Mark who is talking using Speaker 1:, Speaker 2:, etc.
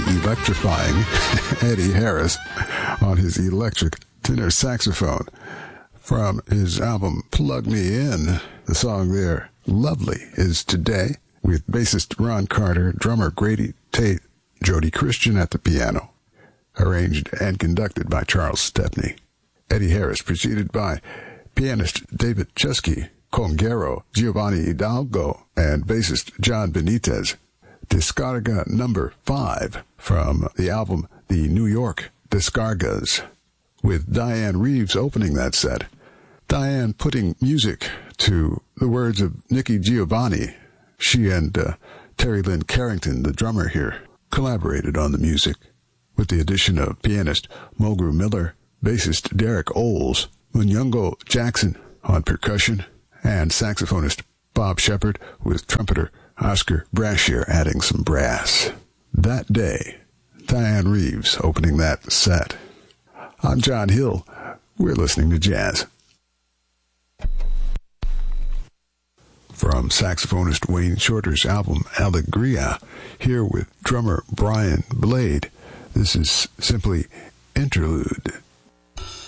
Speaker 1: electrifying Eddie Harris on his electric tenor saxophone from his album Plug Me In. The song there, Lovely, is Today, with bassist Ron Carter, drummer Grady Tate, Jody Christian at the piano, arranged and conducted by Charles Stepney. Eddie Harris preceded by pianist David Chusky, conguero Giovanni Hidalgo, and bassist John Benitez. Descarga number 5 from the album The New York Descargas, with Diane Reeves opening that set. Diane putting music to the words of Nikki Giovanni. She and Terry Lynn Carrington, the drummer here, collaborated on the music, with the addition of pianist Mulgrew Miller, bassist Derek Oles, Munyungo Jackson on percussion, and saxophonist Bob Shepard, with trumpeter Oscar Brashear adding some brass. That day, Diane Reeves opening that set. I'm John Hill. We're listening to jazz. From saxophonist Wayne Shorter's album Allegria, here with drummer Brian Blade. This is simply Interlude.